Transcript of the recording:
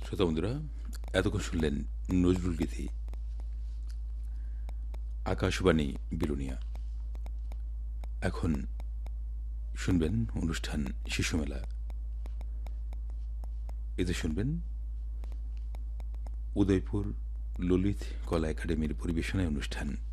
শ্রোতা বন্ধুরা, এতক্ষণ শুনলেন নজরুল গীতি, আকাশবাণী বিলোনিয়া। এখন শুনবেন অনুষ্ঠান শিশুমেলা। এতে শুনবেন উদয়পুর ললিত কলা একাডেমির পরিবেশনায় অনুষ্ঠান